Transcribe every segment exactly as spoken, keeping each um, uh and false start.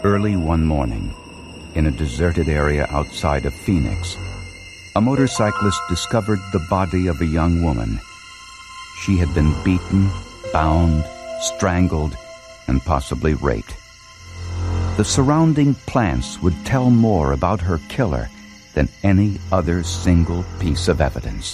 Early one morning, in a deserted area outside of Phoenix, a motorcyclist discovered the body of a young woman. She had been beaten, bound, strangled, and possibly raped. The surrounding plants would tell more about her killer than any other single piece of evidence.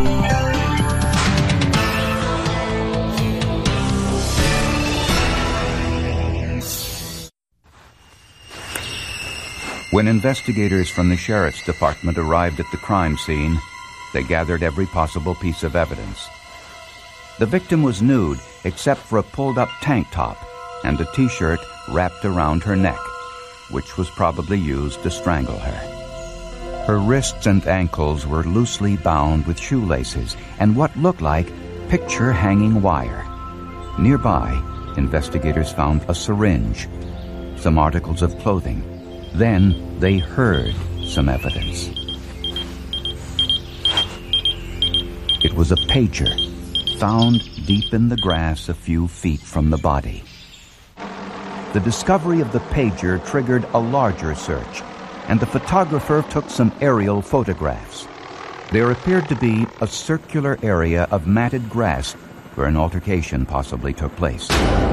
When investigators from the sheriff's department arrived at the crime scene, they gathered every possible piece of evidence. The victim was nude except for a pulled-up tank top and a T-shirt wrapped around her neck, which was probably used to strangle her. Her wrists and ankles were loosely bound with shoelaces and what looked like picture-hanging wire. Nearby, investigators found a syringe, some articles of clothing. Then they heard some evidence. It was a pager, found deep in the grass a few feet from the body. The discovery of the pager triggered a larger search, and the photographer took some aerial photographs. There appeared to be a circular area of matted grass where an altercation possibly took place.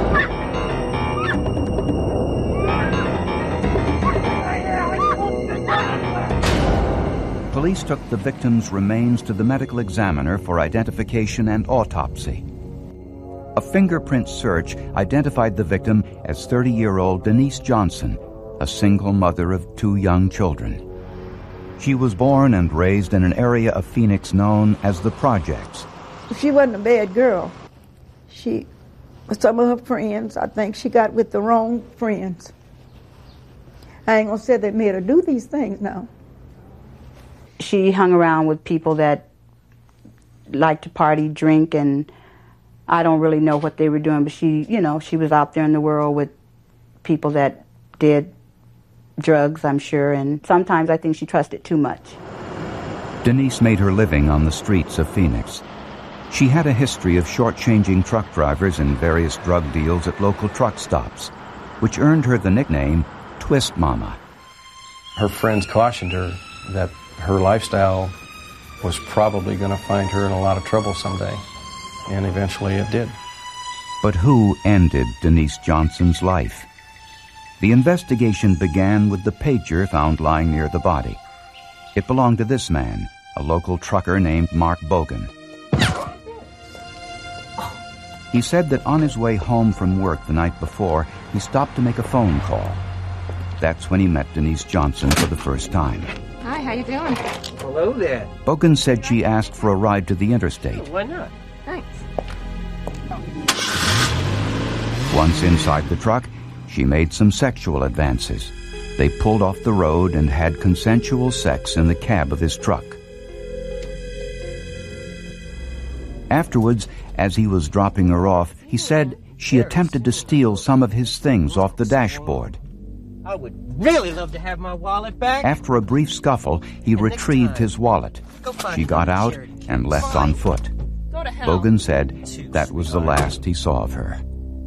Police took the victim's remains to the medical examiner for identification and autopsy. A fingerprint search identified the victim as thirty-year-old Denise Johnson, a single mother of two young children. She was born and raised in an area of Phoenix known as the Projects. She wasn't a bad girl. She, some of her friends, I think she got with the wrong friends. I ain't gonna say they made her do these things now. She hung around with people that liked to party, drink, and I don't really know what they were doing, but she, you know, she was out there in the world with people that did drugs, I'm sure, and sometimes I think she trusted too much. Denise made her living on the streets of Phoenix. She had a history of shortchanging truck drivers and various drug deals at local truck stops, which earned her the nickname Twist Mama. Her friends cautioned her that her lifestyle was probably going to find her in a lot of trouble someday, and eventually it did. But who ended Denise Johnson's life? The investigation began with the pager found lying near the body. It belonged to this man, a local trucker named Mark Bogan. He said that on his way home from work the night before, he stopped to make a phone call. That's when he met Denise Johnson for the first time. Hi, how you doing? Hello there. Bogan said she asked for a ride to the interstate. Why not? Thanks. Once inside the truck, she made some sexual advances. They pulled off the road and had consensual sex in the cab of his truck. Afterwards, as he was dropping her off, he said she attempted to steal some of his things off the dashboard. I would really love to have my wallet back. After a brief scuffle, he retrieved his wallet. She got out and left on foot. Bogan said that was the last he saw of her.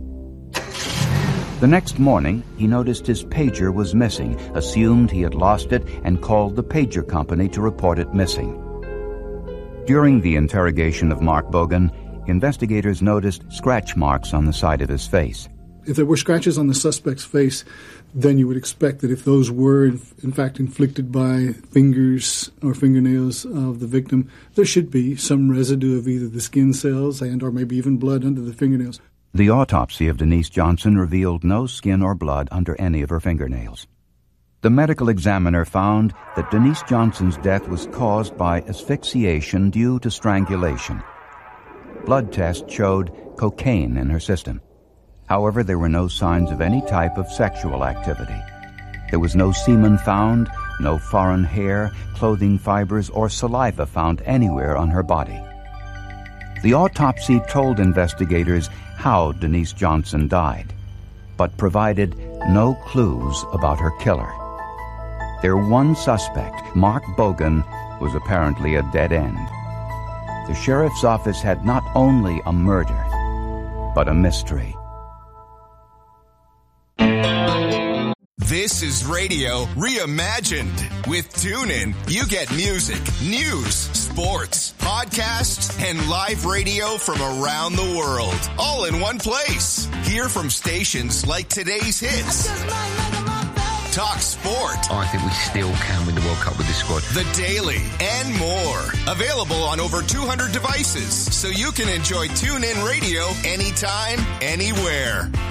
The next morning, he noticed his pager was missing, assumed he had lost it, and called the pager company to report it missing. During the interrogation of Mark Bogan, investigators noticed scratch marks on the side of his face. If there were scratches on the suspect's face, then you would expect that if those were, in fact, inflicted by fingers or fingernails of the victim, there should be some residue of either the skin cells and or maybe even blood under the fingernails. The autopsy of Denise Johnson revealed no skin or blood under any of her fingernails. The medical examiner found that Denise Johnson's death was caused by asphyxiation due to strangulation. Blood tests showed cocaine in her system. However, there were no signs of any type of sexual activity. There was no semen found, no foreign hair, clothing fibers, or saliva found anywhere on her body. The autopsy told investigators how Denise Johnson died, but provided no clues about her killer. Their one suspect, Mark Bogan, was apparently a dead end. The sheriff's office had not only a murder, but a mystery. This is radio reimagined. With TuneIn, you get music, news, sports, podcasts, and live radio from around the world, all in one place. Hear from stations like Today's Hits, Talk Sport, I think we still can win the World Cup with this squad, The Daily, and more. Available on over two hundred devices, so you can enjoy TuneIn Radio anytime, anywhere.